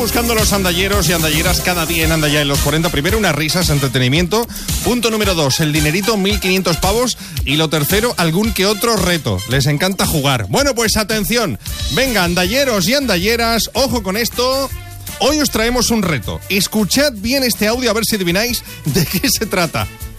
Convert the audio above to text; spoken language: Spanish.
Buscando los andalleros y andalleras cada día en Anda Ya en los 40. Primero, unas risas, entretenimiento. Punto número 2, el dinerito, 1.500 pavos. Y lo tercero, algún que otro reto. Les encanta jugar. Bueno, pues atención. Venga, andalleros y andalleras, ojo con esto. Hoy os traemos un reto. Escuchad bien este audio a ver si adivináis de qué se trata.